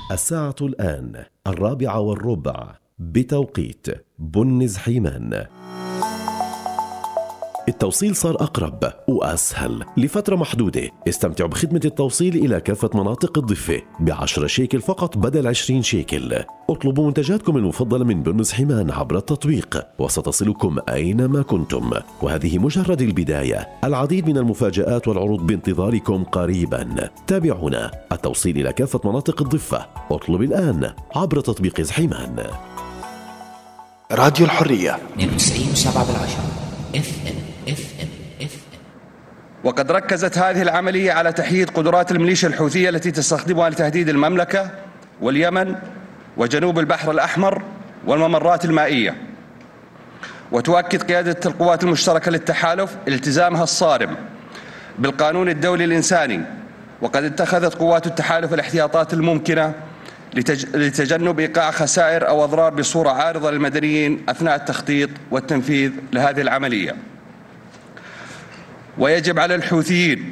الساعة الآن 4:15 بتوقيت بنز حيمان. التوصيل صار أقرب وأسهل لفترة محدودة. استمتعوا بخدمة التوصيل إلى كافة مناطق الضفة ب10 شيكل فقط بدل 20 شيكل. اطلبوا منتجاتكم المفضلة من بنز حيمان عبر التطبيق وستصلكم أينما كنتم، وهذه مجرد البداية. العديد من المفاجآت والعروض بانتظاركم قريبا. تابعونا. التوصيل إلى كافة مناطق الضفة. اطلب الآن عبر تطبيق حيمان. راديو الحرية 92.7 FM. وقد ركزت هذه العملية على تحييد قدرات الميليشيا الحوثية التي تستخدمها لتهديد المملكة واليمن وجنوب البحر الأحمر والممرات المائية. وتؤكد قيادة القوات المشتركة للتحالف التزامها الصارم بالقانون الدولي الإنساني، وقد اتخذت قوات التحالف الاحتياطات الممكنة لتجنب إيقاع خسائر أو أضرار بصورة عارضة للمدنيين أثناء التخطيط والتنفيذ لهذه العملية. ويجب على الحوثيين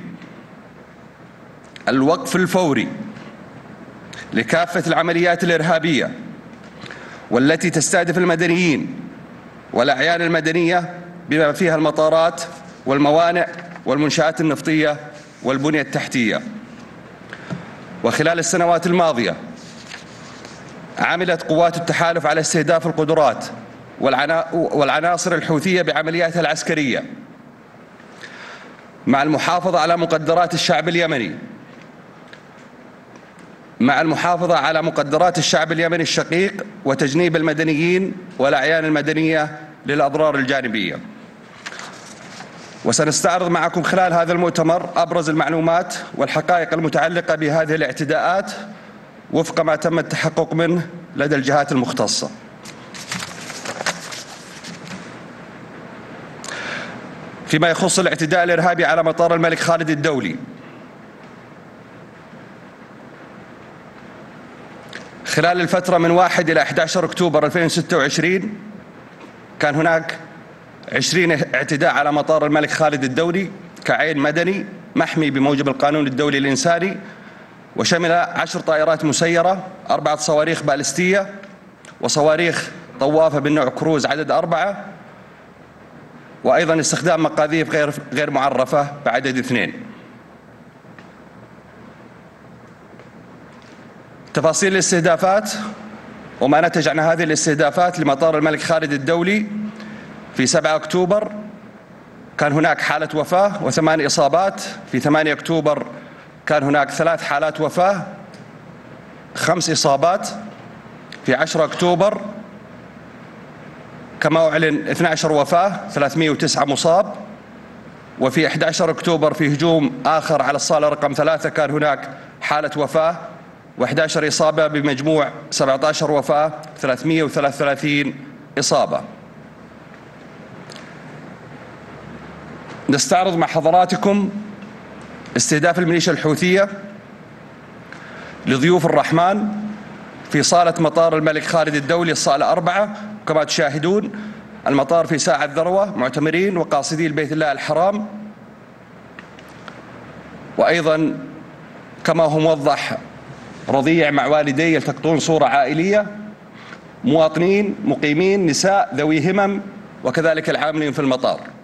الوقف الفوري لكافة العمليات الإرهابية والتي تستهدف المدنيين والأعيان المدنية بما فيها المطارات والموانئ والمنشآت النفطية والبنية التحتية. وخلال السنوات الماضية عملت قوات التحالف على استهداف القدرات والعناصر الحوثية بعملياتها العسكرية مع المحافظة على مقدرات الشعب اليمني الشقيق وتجنيب المدنيين والأعيان المدنية للأضرار الجانبية. وسنستعرض معكم خلال هذا المؤتمر أبرز المعلومات والحقائق المتعلقة بهذه الاعتداءات وفق ما تم التحقق منه لدى الجهات المختصة. فيما يخص الاعتداء الإرهابي على مطار الملك خالد الدولي، خلال الفترة من 1 إلى 11 أكتوبر 2026 كان هناك 20 اعتداء على مطار الملك خالد الدولي كعين مدني محمي بموجب القانون الدولي الإنساني، وشمل 10 طائرات مسيرة، 4 صواريخ باليستية، وصواريخ طوافة من نوع كروز عدد 4، وأيضا استخدام مقاذيف غير معرفة بعدد 2. تفاصيل الاستهدافات وما نتج عن هذه الاستهدافات لمطار الملك خالد الدولي: في 7 أكتوبر كان هناك حالة وفاة و8 إصابات. في 8 أكتوبر كان هناك 3 حالات وفاة 5 إصابات. في 10 أكتوبر كما أعلن 12 وفاة 309 مصاب. وفي 11 أكتوبر في هجوم آخر على الصالة رقم 3 كان هناك حالة وفاة و11 إصابة بمجموع 17 وفاة 333 إصابة. نستعرض مع حضراتكم استهداف الميليشيا الحوثية لضيوف الرحمن في صالة مطار الملك خالد الدولي الصالة 4. كما تشاهدون المطار في ساعة ذروة، معتمرين وقاصدي البيت الله الحرام. وأيضا كما هو موضح رضيع مع والدي يلتقطون صورة عائلية، مواطنين مقيمين، نساء ذوي همم، وكذلك العاملين في المطار.